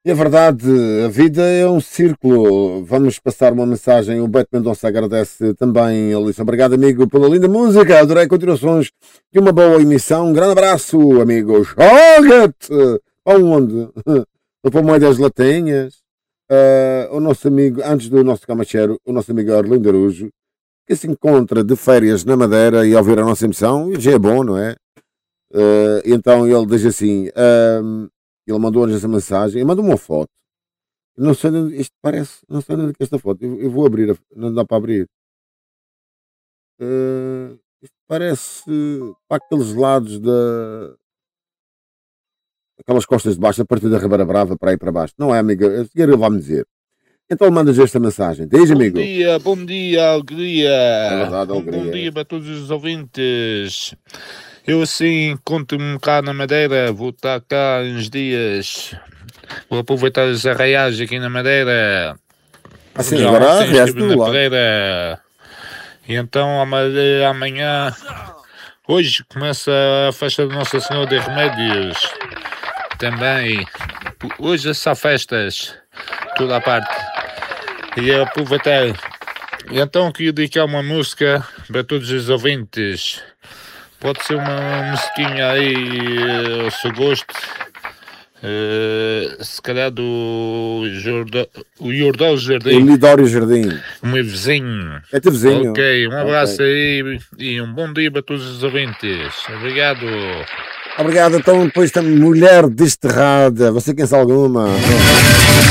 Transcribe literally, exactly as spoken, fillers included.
E a verdade, a vida é um círculo. Vamos passar uma mensagem. O Beto Mendonça agradece também. Ele disse: obrigado, amigo, pela linda música. Adorei continuações de uma boa emissão. Um grande abraço, amigo. Joga-te! Aonde? Para moedas latinhas. Uh, o nosso amigo, antes do nosso Camachero, o nosso amigo Arlindo Arujo, que se encontra de férias na Madeira e ao ver a nossa emissão, já é bom, não é? Uh, então ele diz assim: uh, ele mandou-nos essa mensagem e mandou-me uma foto. Não sei onde isto parece, não sei onde é que esta foto. Eu, eu vou abrir, não dá para abrir. Uh, isto parece para aqueles lados da. Aquelas costas de baixo, a partir da Ribeira Brava para aí para baixo. Não é, amiga? A seguir ele vai-me dizer. Então mandas esta mensagem. Diz, amigo. Bom dia, bom dia, alegria. É verdade, um alegria. Bom dia para todos os ouvintes. Eu assim, conto-me cá na Madeira, vou estar cá uns dias. Vou aproveitar os arraiais aqui na Madeira. Assim, Já agora ontem arraiais estive do na lado. Pereira. E então ama- amanhã, hoje começa a festa de Nossa Senhora de Remédios. Também, hoje há festas, toda a parte. E aproveitar. E então queria dedicar uma música para todos os ouvintes. Pode ser uma musiquinha aí ao seu gosto. Uh, se calhar do Jorda, o Jordão O Jardim, Lidório Jardim. o meu vizinho. É teu vizinho. Ok, um abraço Ok. aí e um bom dia para todos os ouvintes. Obrigado. Obrigado. Então, depois também mulher desterrada. Você conhece alguma?